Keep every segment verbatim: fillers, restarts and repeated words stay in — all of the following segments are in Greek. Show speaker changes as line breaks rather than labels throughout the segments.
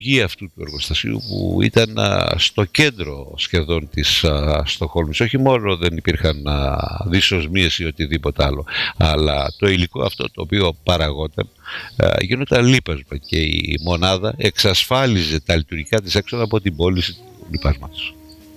γη αυτού του εργοστασίου που ήταν α, στο κέντρο σχεδόν της α, Στοκχόλμης. Όχι μόνο δεν υπήρχαν α, δυσοσμίες ή οτιδήποτε άλλο, αλλά το υλικό αυτό το οποίο παραγόταν α, γινόταν λίπασμα και η μονάδα εξασφάλιζε τα λειτουργικά της έξοδα από την πώληση του λιπάσματος.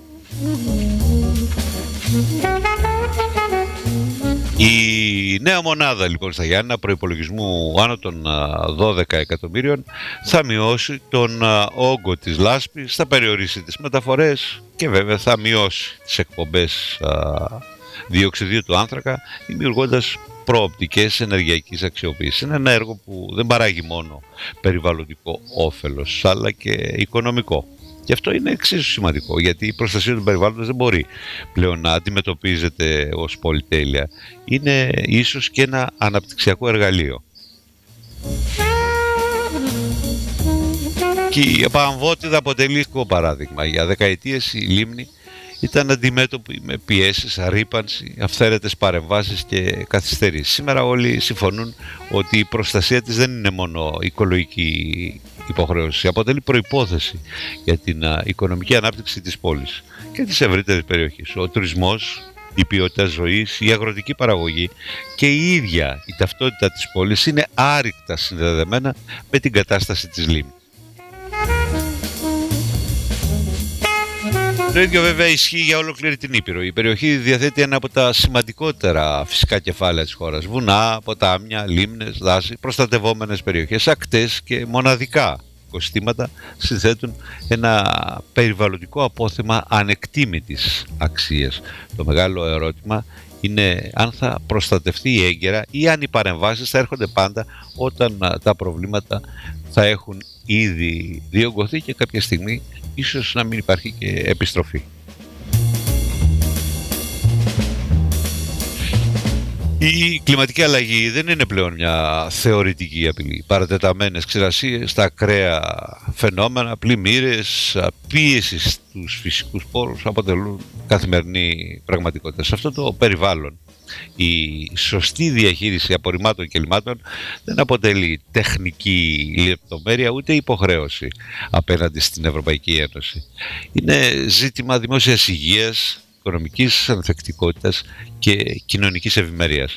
Η νέα μονάδα λοιπόν στα Γιάννενα προϋπολογισμού άνω των δώδεκα εκατομμύριων θα μειώσει τον όγκο της λάσπης, θα περιορίσει τις μεταφορές και βέβαια θα μειώσει τις εκπομπές διοξιδίου του άνθρακα, δημιουργώντας προοπτικές ενεργειακής αξιοποίησης. Είναι ένα έργο που δεν παράγει μόνο περιβαλλοντικό όφελος αλλά και οικονομικό. Και αυτό είναι εξίσου σημαντικό, γιατί η προστασία του περιβάλλοντος δεν μπορεί πλέον να αντιμετωπίζεται ως πολυτέλεια. Είναι ίσως και ένα αναπτυξιακό εργαλείο. Και η Παμβότιδα αποτελεί παράδειγμα. Για δεκαετίες η λίμνη ήταν αντιμέτωπη με πιέσεις, αρρίπανση, αυθαίρετες παρεμβάσεις και καθυστερήσεις. Σήμερα όλοι συμφωνούν ότι η προστασία της δεν είναι μόνο οικολογική υποχρέωση, αποτελεί προϋπόθεση για την α, οικονομική ανάπτυξη της πόλης και της ευρύτερης περιοχής. Ο τουρισμός, η ποιότητα ζωής, η αγροτική παραγωγή και η ίδια η ταυτότητα της πόλης είναι άρρηκτα συνδεδεμένα με την κατάσταση της λίμνης. Το ίδιο βέβαια ισχύει για ολόκληρη την Ήπειρο. Η περιοχή διαθέτει ένα από τα σημαντικότερα φυσικά κεφάλαια της χώρας. Βουνά, ποτάμια, λίμνες, δάση, προστατευόμενες περιοχές, ακτές και μοναδικά οικοσυστήματα συνθέτουν ένα περιβαλλοντικό απόθεμα ανεκτήμητης αξίας. Το μεγάλο ερώτημα είναι αν θα προστατευτεί έγκαιρα ή αν οι παρεμβάσεις θα έρχονται πάντα όταν τα προβλήματα θα έχουν ήδη διωγγωθεί και κάποια στιγμή ίσως να μην υπάρχει και επιστροφή. Η κλιματική αλλαγή δεν είναι πλέον μια θεωρητική απειλή. Παρατεταμένες ξηρασίες, τα ακραία φαινόμενα, πλημμύρες, πίεση στους φυσικούς πόρους αποτελούν καθημερινή πραγματικότητα. Σε αυτό το περιβάλλον η σωστή διαχείριση απορριμμάτων και λιμάτων δεν αποτελεί τεχνική λεπτομέρεια ούτε υποχρέωση απέναντι στην Ευρωπαϊκή Ένωση. Είναι ζήτημα δημόσιας υγείας, οικονομικής ανθεκτικότητας και κοινωνικής ευημερίας.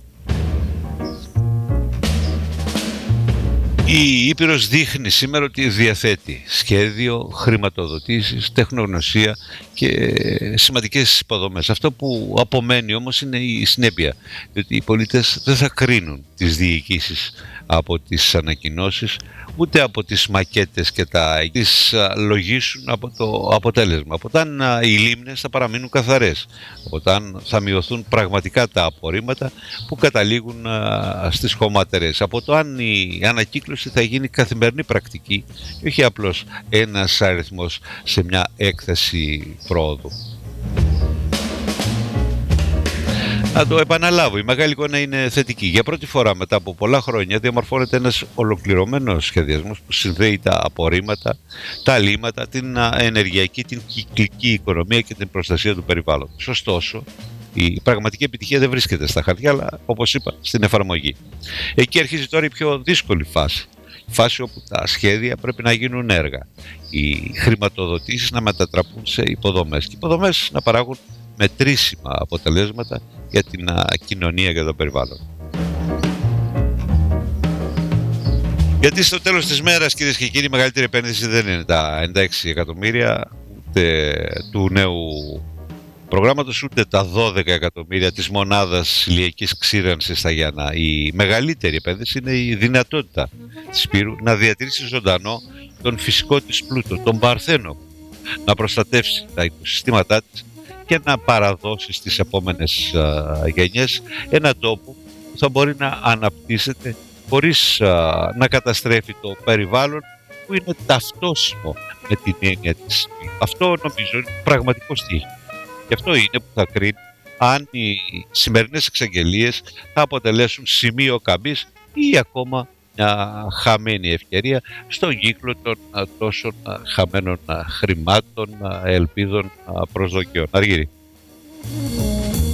Η Ήπειρος δείχνει σήμερα ότι διαθέτει σχέδιο, χρηματοδοτήσεις, τεχνογνωσία και σημαντικές υποδομές. Αυτό που απομένει όμως είναι η συνέπεια, διότι οι πολίτες δεν θα κρίνουν τις διοικήσεις από τις ανακοινώσεις, ούτε από τις μακέτες και τα τις λογίσουν από το αποτέλεσμα. Από όταν οι λίμνες θα παραμείνουν καθαρές, από όταν θα μειωθούν πραγματικά τα απορρίμματα που καταλήγουν στις χωματερές, από το αν η ανακύκλωση θα γίνει καθημερινή πρακτική και όχι απλώς ένας αριθμός σε μια έκθεση πρόοδου. Να το επαναλάβω, η μεγάλη εικόνα είναι θετική. Για πρώτη φορά μετά από πολλά χρόνια διαμορφώνεται ένας ολοκληρωμένος σχεδιασμός που συνδέει τα απορρίμματα, τα αλίματα, την ενεργειακή, την κυκλική οικονομία και την προστασία του περιβάλλοντος. Ωστόσο, η πραγματική επιτυχία δεν βρίσκεται στα χαρτιά, αλλά όπως είπα, στην εφαρμογή. Εκεί αρχίζει τώρα η πιο δύσκολη φάση. Η φάση όπου τα σχέδια πρέπει να γίνουν έργα. Οι χρηματοδοτήσεις να μετατραπούν σε υποδομές. Και οι υποδομές να παράγουν μετρήσιμα αποτελέσματα για την α, κοινωνία και το περιβάλλον. Γιατί στο τέλος της μέρας, κυρίες και κύριοι, η μεγαλύτερη επένδυση δεν είναι τα ενενήντα έξι εκατομμύρια ούτε του νέου προγράμματος, ούτε τα δώδεκα εκατομμύρια της μονάδας ηλιακής ξύρανσης στα Γιάννα. Η μεγαλύτερη επένδυση είναι η δυνατότητα της Πύρου να διατηρήσει ζωντανό τον φυσικό της πλούτο, τον παρθένο, να προστατεύσει τα οικοσυστήματά της και να παραδώσει στις επόμενες α, γενιές ένα τόπο που θα μπορεί να αναπτύσσεται χωρίς α, να καταστρέφει το περιβάλλον που είναι ταυτόσιμο με την έννοια της. Αυτό νομίζω είναι πραγματικό στοίχημα. Και αυτό είναι που θα κρίνει αν οι σημερινές εξαγγελίες θα αποτελέσουν σημείο καμπής ή ακόμα μια χαμένη ευκαιρία στον κύκλο των τόσων χαμένων χρημάτων, ελπίδων, προσδοκιών. Αργύρη.